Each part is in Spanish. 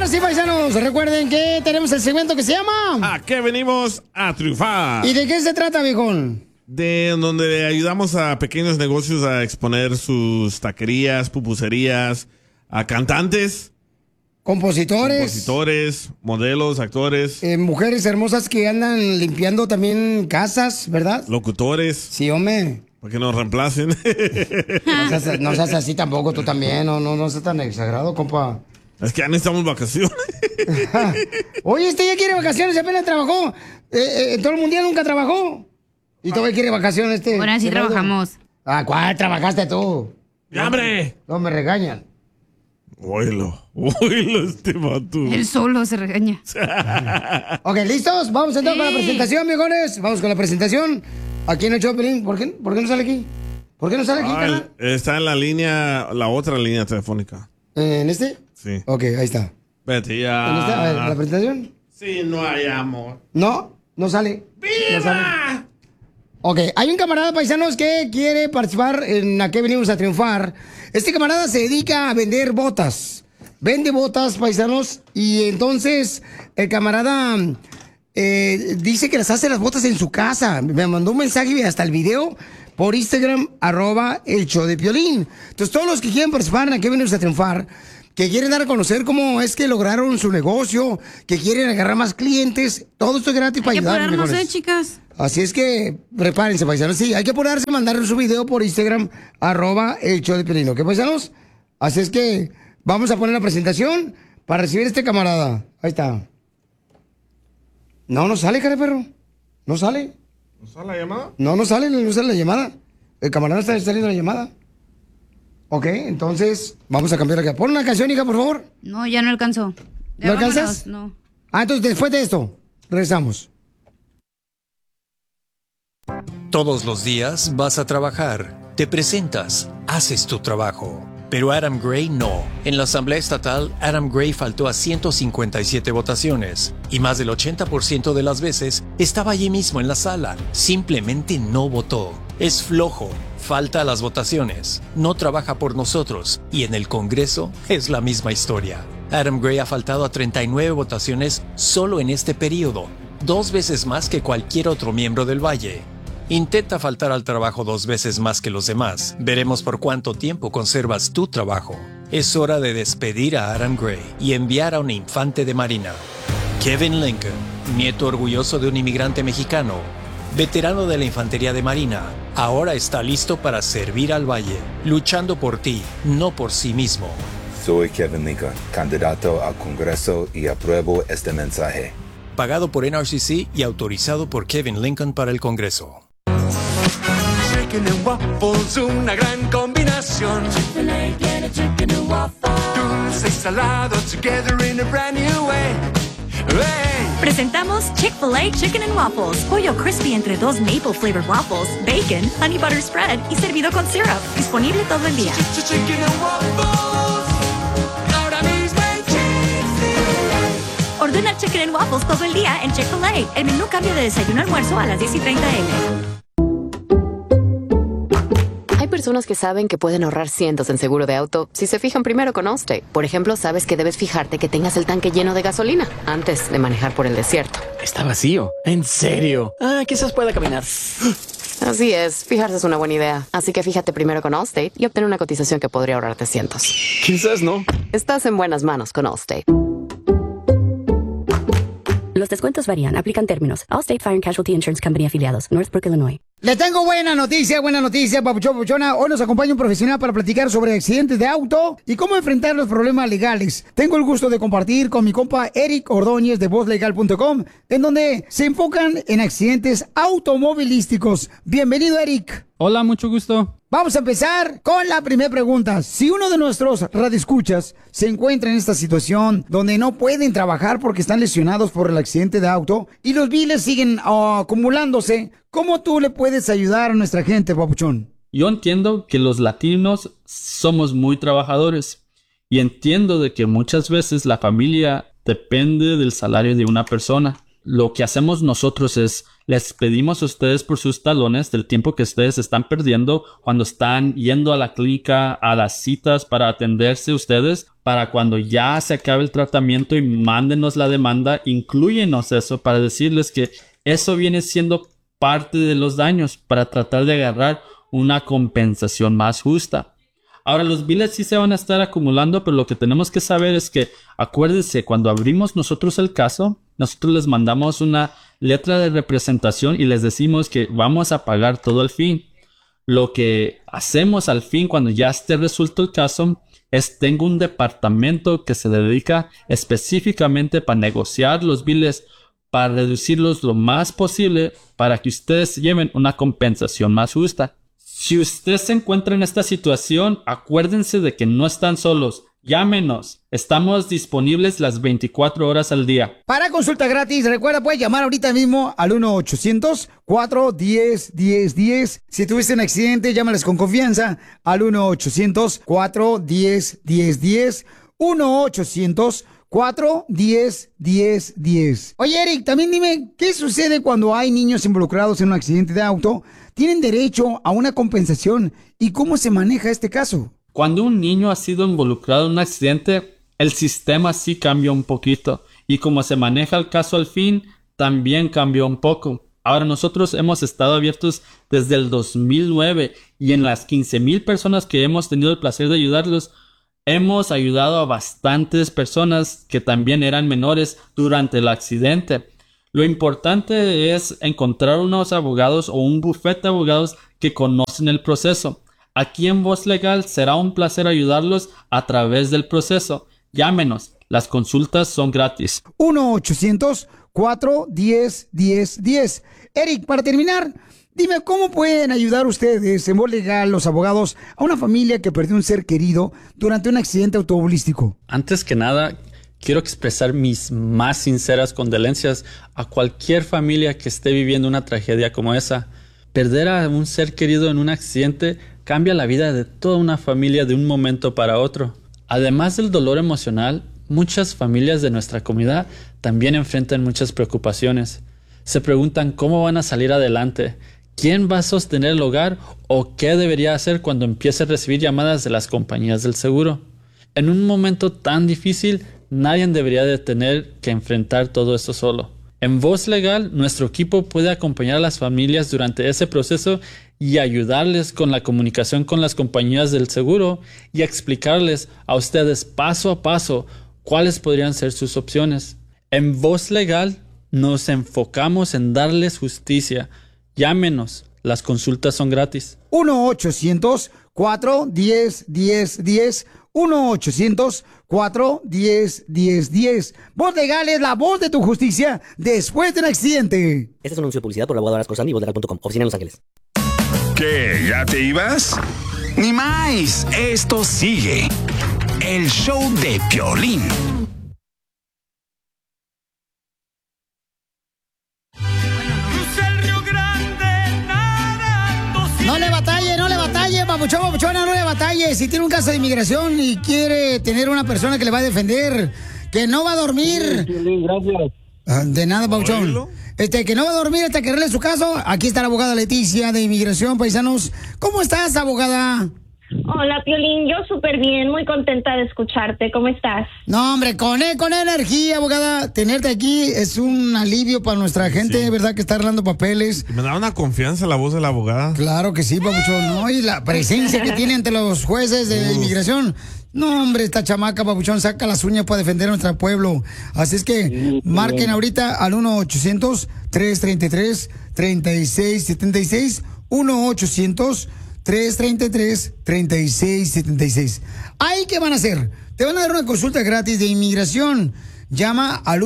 ahora sí, paisanos, recuerden que tenemos el segmento que se llama... ¿A qué venimos a triunfar? ¿Y de qué se trata, viejón? De donde ayudamos a pequeños negocios a exponer sus taquerías, pupuserías, a cantantes, compositores, modelos, actores, mujeres hermosas que andan limpiando también casas, ¿verdad? locutores. Sí, hombre. Para que nos reemplacen. No seas así tampoco, tú también. No seas tan exagerado, compa. Es que ya necesitamos vacaciones. Oye, ya quiere vacaciones, apenas trabajó. En todo el mundial nunca trabajó. Y todavía quiere vacaciones Ahora sí trabajamos. ¿Cuál trabajaste tú? ¡Ya, hombre! No me regañan. Oílo, este vato. Él solo se regaña. Ok, ¿listos? Vamos entonces con la presentación, viejones. Vamos con la presentación. Aquí en el show, Pelín. ¿Por qué no sale aquí? ¿Por qué no sale aquí, carnal? Está en la otra línea telefónica. ¿En este? Sí. Ok, ahí está. Vete ya. ¿En esta? A ver, ¿la presentación? Sí, no hay amor. No sale. ¡Viva! No sale. Ok, hay un camarada, paisanos, que quiere participar en ¿A qué venimos a triunfar? Este camarada se dedica a vender botas. Vende botas, paisanos, y entonces el camarada dice que las hace las botas en su casa. Me mandó un mensaje y hasta el video por Instagram, @el show de Piolín. Entonces, todos los que quieren participar en ¿A qué venimos a triunfar? Que quieren dar a conocer cómo es que lograron su negocio, que quieren agarrar más clientes, todo esto es gratis para ayudar. Hay que apurarnos, chicas. Así es que prepárense, paisanos. Sí, hay que apurarse, mandar su video por Instagram, @el show de Piolín. ¿Ok, paisanos? Así es que vamos a poner la presentación para recibir a este camarada. Ahí está. No sale, cara de perro. No sale. ¿No sale la llamada? No sale la llamada. El camarada está saliendo la llamada. Ok, entonces vamos a cambiar acá. Pon una canción, hija, por favor. No, ya no alcanzó. ¿No alcanzas? No. Entonces después de esto, regresamos. Todos los días vas a trabajar, te presentas, haces tu trabajo. Pero Adam Gray no. En la Asamblea Estatal, Adam Gray faltó a 157 votaciones y más del 80% de las veces estaba allí mismo en la sala. Simplemente no votó. Es flojo, falta a las votaciones, no trabaja por nosotros y en el Congreso es la misma historia. Adam Gray ha faltado a 39 votaciones solo en este periodo, 2 veces más que cualquier otro miembro del Valle. Intenta faltar al trabajo 2 veces más que los demás. Veremos por cuánto tiempo conservas tu trabajo. Es hora de despedir a Adam Gray y enviar a un infante de marina. Kevin Lincoln, nieto orgulloso de un inmigrante mexicano, veterano de la infantería de marina, ahora está listo para servir al Valle, luchando por ti, no por sí mismo. Soy Kevin Lincoln, candidato al Congreso y apruebo este mensaje. Pagado por NRCC y autorizado por Kevin Lincoln para el Congreso. Chicken and waffles, una gran combinación. Chick-fil-A tiene chicken and waffles. Dulce y salado together in a brand new way. Hey. Presentamos Chick-fil-A Chicken and Waffles. Pollo crispy entre 2 maple flavored waffles, bacon, honey butter spread y servido con syrup. Disponible todo el día. Chicken and waffles. Ahora mismo en Chick-fil-A. Ordena Chicken and Waffles todo el día en Chick-fil-A. El menú cambia de desayuno a almuerzo a las 10:30 a.m. Hay personas que saben que pueden ahorrar cientos en seguro de auto si se fijan primero con Allstate. Por ejemplo, sabes que debes fijarte que tengas el tanque lleno de gasolina antes de manejar por el desierto. Está vacío. ¿En serio? Quizás pueda caminar. Así es, fijarse es una buena idea. Así que fíjate primero con Allstate y obtén una cotización que podría ahorrarte cientos. Quizás no. Estás en buenas manos con Allstate. Los descuentos varían. Aplican términos. Allstate Fire and Casualty Insurance Company afiliados. Northbrook, Illinois. Les tengo buena noticia, papuchona. Hoy nos acompaña un profesional para platicar sobre accidentes de auto y cómo enfrentar los problemas legales. Tengo el gusto de compartir con mi compa Eric Ordóñez de VozLegal.com, en donde se enfocan en accidentes automovilísticos. Bienvenido, Eric. Hola, mucho gusto. Vamos a empezar con la primera pregunta. Si uno de nuestros radioescuchas se encuentra en esta situación donde no pueden trabajar porque están lesionados por el accidente de auto y los biles siguen acumulándose, ¿cómo tú le puedes ayudar a nuestra gente, papuchón? Yo entiendo que los latinos somos muy trabajadores y entiendo de que muchas veces la familia depende del salario de una persona. lo que hacemos nosotros es, les pedimos a ustedes por sus talones del tiempo que ustedes están perdiendo cuando están yendo a la clínica, a las citas para atenderse ustedes, para cuando ya se acabe el tratamiento y mándenos la demanda, inclúyenos eso para decirles que eso viene siendo parte de los daños para tratar de agarrar una compensación más justa. Ahora, los biles sí se van a estar acumulando, pero lo que tenemos que saber es que, acuérdense, cuando abrimos nosotros el caso, nosotros les mandamos una letra de representación y les decimos que vamos a pagar todo al fin. Lo que hacemos al fin, cuando ya esté resuelto el caso, es tengo un departamento que se dedica específicamente para negociar los biles, para reducirlos lo más posible, para que ustedes lleven una compensación más justa. Si usted se encuentra en esta situación, acuérdense de que no están solos. Llámenos. Estamos disponibles las 24 horas al día. Para consulta gratis, recuerda, puedes llamar ahorita mismo al 1-800-410-1010. Si tuviste un accidente, llámales con confianza al 1-800-410-1010. 1-800-410-1010. Oye, Eric, también dime, ¿qué sucede cuando hay niños involucrados en un accidente de auto? ¿Tienen derecho a una compensación? ¿Y cómo se maneja este caso? Cuando un niño ha sido involucrado en un accidente, el sistema sí cambia un poquito. Y como se maneja el caso al fin, también cambió un poco. Ahora, nosotros hemos estado abiertos desde el 2009 y en las 15,000 personas que hemos tenido el placer de ayudarlos, hemos ayudado a bastantes personas que también eran menores durante el accidente. Lo importante es encontrar unos abogados o un bufete de abogados que conocen el proceso. Aquí en Voz Legal será un placer ayudarlos a través del proceso. Llámenos. Las consultas son gratis. 1-800-410-1010. Eric, para terminar, dime cómo pueden ayudar ustedes en Voz Legal, los abogados, a una familia que perdió un ser querido durante un accidente automovilístico. Antes que nada, quiero expresar mis más sinceras condolencias a cualquier familia que esté viviendo una tragedia como esa. Perder a un ser querido en un accidente cambia la vida de toda una familia de un momento para otro. Además del dolor emocional, muchas familias de nuestra comunidad también enfrentan muchas preocupaciones. Se preguntan cómo van a salir adelante, quién va a sostener el hogar o qué debería hacer cuando empiece a recibir llamadas de las compañías del seguro. En un momento tan difícil, nadie debería de tener que enfrentar todo esto solo. En Voz Legal, nuestro equipo puede acompañar a las familias durante ese proceso y ayudarles con la comunicación con las compañías del seguro y explicarles a ustedes paso a paso cuáles podrían ser sus opciones. En Voz Legal, nos enfocamos en darles justicia. Llámenos, las consultas son gratis. 1-800-410-1010. 1-800-410-1010. Voz Legal es la voz de tu justicia después del accidente. Este es un anuncio de publicidad por la abogada Corzani y VozLegal.com. Oficina en Los Ángeles. ¿Qué? ¿Ya te ibas? Ni más. Esto sigue. El show de Piolín. No le batalle, papuchón, papuchona, no le batalle. Si tiene un caso de inmigración y quiere tener una persona que le va a defender, que no va a dormir. Gracias. De nada, papuchón. Que no va a dormir hasta que arregle su caso. Aquí está la abogada Leticia de Inmigración, paisanos. ¿Cómo estás, abogada? Hola, Piolín, yo súper bien, muy contenta de escucharte. ¿Cómo estás? No, hombre, con energía, abogada. Tenerte aquí es un alivio para nuestra gente, sí. ¿Verdad? Que está arreglando papeles. Me da una confianza la voz de la abogada. Claro que sí, papuchón, ¿no? Y la presencia que tiene ante los jueces de inmigración. No, hombre, esta chamaca, papuchón, saca las uñas para defender a nuestro pueblo. Así es que marquen ahorita al 1-800-333-3676. 1-800-333-3676. ¿Ahí qué van a hacer? Te van a dar una consulta gratis de inmigración. Llama al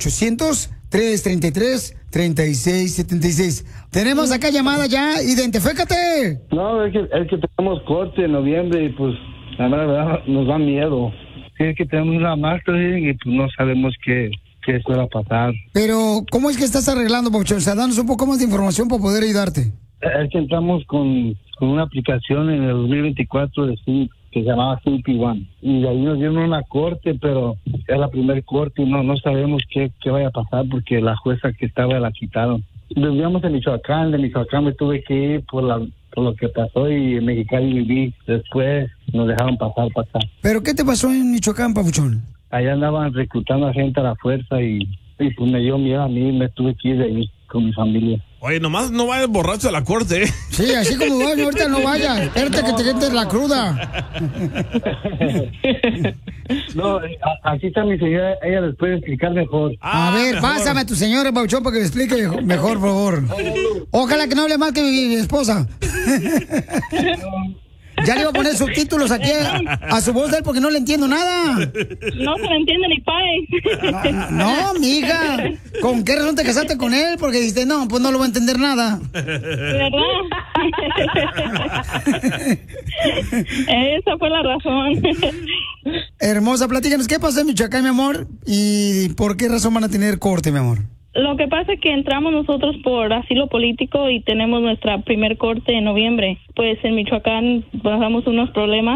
1-800-333-3676. Tenemos acá llamada ya. Identifícate. No, es que tenemos corte en noviembre y pues la verdad nos da miedo. Es que tenemos una marca y pues no sabemos qué va a pasar. Pero, ¿cómo es que estás arreglando, Paucho? O sea, danos un poco más de información para poder ayudarte. Es que entramos con una aplicación en el 2024 que se llamaba CP1. Y de ahí nos dieron una corte, pero es la primer corte y no sabemos qué vaya a pasar porque la jueza que estaba la quitaron. Vivíamos en Michoacán, de Michoacán me tuve que ir por lo que pasó y en Mexicali viví. Después nos dejaron pasar para acá. ¿Pero qué te pasó en Michoacán, papuchón? Allá andaban reclutando a gente a la fuerza y pues me dio miedo a mí, me tuve que ir de ahí con mi familia. Oye, nomás no vayas borracho a la corte, ¿eh? Sí, así como vas, ahorita no vayas. Espérate que te quedes la cruda. No, aquí está mi señora, ella les puede explicar mejor. A ver, pásame a tu señora, Pauchón, para que me explique mejor, por favor. Ojalá que no hable más que mi esposa. Ya le iba a poner subtítulos aquí a su voz de él porque no le entiendo nada. No se le entiende ni pai. No, mija. ¿Con qué razón te casaste con él? Porque dijiste, no, pues no lo voy a entender nada. ¿Verdad? Esa fue la razón. Hermosa, platícanos, ¿qué pasó en Michoacán, mi amor? ¿Y por qué razón van a tener corte, mi amor? Lo que pasa es que entramos nosotros por asilo político y tenemos nuestra primer corte en noviembre. Pues en Michoacán pasamos unos problemas,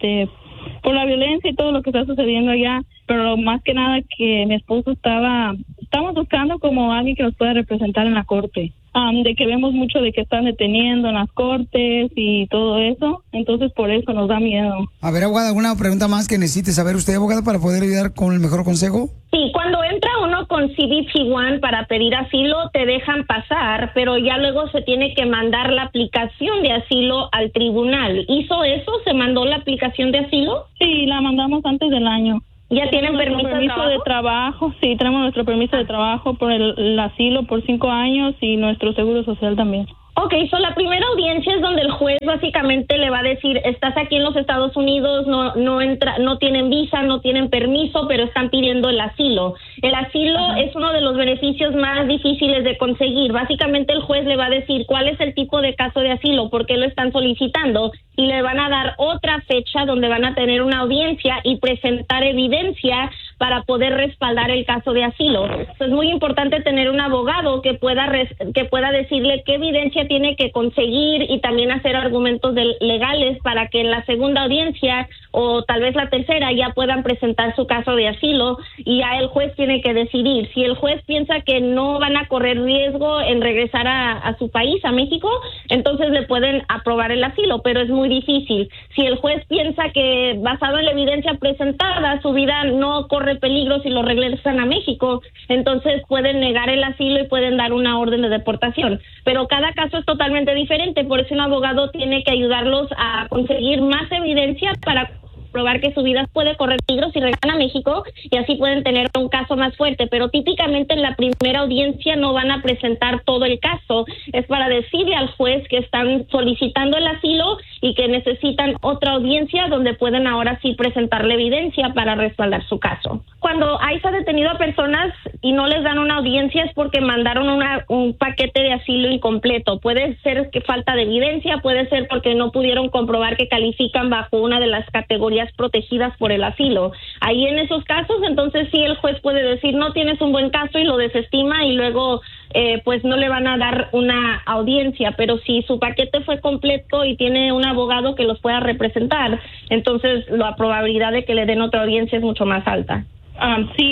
por la violencia y todo lo que está sucediendo allá. Pero más que nada que mi esposo estamos buscando como alguien que nos pueda representar en la corte. De que vemos mucho de que están deteniendo en las cortes y todo eso. Entonces por eso nos da miedo. A ver, abogada, ¿alguna pregunta más que necesite saber usted, abogada, para poder ayudar con el mejor consejo? Sí, cuando entra uno con CBP-1 para pedir asilo, te dejan pasar, pero ya luego se tiene que mandar la aplicación de asilo al tribunal. ¿Hizo eso? ¿Se mandó la aplicación de asilo? Sí, la mandamos antes del año. ¿Ya tienen permiso de trabajo? Sí, tenemos nuestro permiso de trabajo por el asilo por 5 años y nuestro seguro social también. Ok, la primera audiencia es donde el juez básicamente le va a decir, estás aquí en los Estados Unidos, no tienen visa, no tienen permiso, pero están pidiendo el asilo. El asilo es uno de los beneficios más difíciles de conseguir. Básicamente el juez le va a decir cuál es el tipo de caso de asilo, por qué lo están solicitando, y le van a dar otra fecha donde van a tener una audiencia y presentar evidencia para poder respaldar el caso de asilo. Es muy importante tener un abogado que pueda decirle qué evidencia tiene que conseguir y también hacer argumentos legales para que en la segunda audiencia o tal vez la tercera ya puedan presentar su caso de asilo y ya el juez tiene que decidir. Si el juez piensa que no van a correr riesgo en regresar a su país, a México, entonces le pueden aprobar el asilo, pero es muy difícil. Si el juez piensa que basado en la evidencia presentada su vida no corre peligro si lo regresan a México, entonces pueden negar el asilo y pueden dar una orden de deportación. Pero cada caso es totalmente diferente, por eso un abogado tiene que ayudarlos a conseguir más evidencia para probar que su vida puede correr peligro si regresan a México y así pueden tener un caso más fuerte, pero típicamente en la primera audiencia no van a presentar todo el caso, es para decirle al juez que están solicitando el asilo y que necesitan otra audiencia donde pueden ahora sí presentar la evidencia para respaldar su caso. Cuando ICE ha detenido a personas y no les dan una audiencia es porque mandaron un paquete de asilo incompleto. Puede ser que falta de evidencia, puede ser porque no pudieron comprobar que califican bajo una de las categorías protegidas por el asilo. Ahí en esos casos, entonces sí el juez puede decir no tienes un buen caso y lo desestima y luego pues no le van a dar una audiencia, pero si su paquete fue completo y tiene un abogado que los pueda representar, entonces la probabilidad de que le den otra audiencia es mucho más alta. Sí,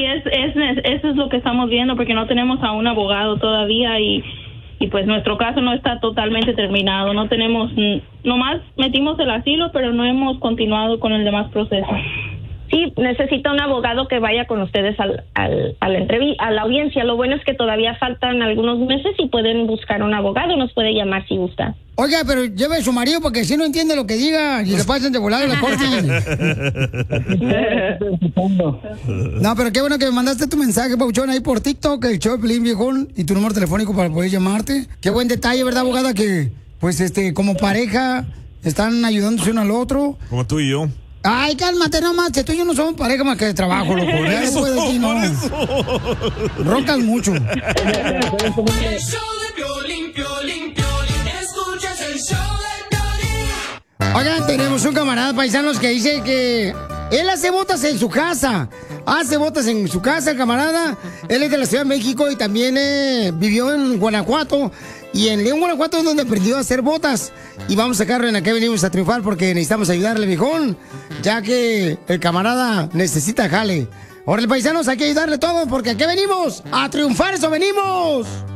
eso es lo que estamos viendo porque no tenemos a un abogado todavía y pues nuestro caso no está totalmente terminado. No tenemos, nomás metimos el asilo, pero no hemos continuado con el demás proceso. Sí, necesita un abogado que vaya con ustedes a la audiencia. Lo bueno es que todavía faltan algunos meses y pueden buscar un abogado, nos puede llamar si gusta. Oiga, pero lleve a su marido porque si no entiende lo que diga y le pasen de volada en la corte. No, pero qué bueno que me mandaste tu mensaje, Pauchón, ahí por TikTok, el show de Pelín Viejón, y tu número telefónico para poder llamarte. Qué buen detalle, ¿verdad, abogada? Que, pues, como pareja están ayudándose uno al otro. Como tú y yo. Ay, cálmate nomás, que tú y yo no somos pareja más que de trabajo, loco. Ya después de ti, no. Roncas mucho. Oigan, tenemos un camarada paisanos que dice que él hace botas en su casa. Hace botas en su casa, el camarada. Él es de la Ciudad de México y también vivió en Guanajuato. Y en León, Guanajuato es donde aprendió a hacer botas. Y vamos a sacarlo en Aquí Venimos a Triunfar porque necesitamos ayudarle, viejón, ya que el camarada necesita jale. Ahora, paisanos, hay que ayudarle todo porque aquí venimos a triunfar, eso venimos.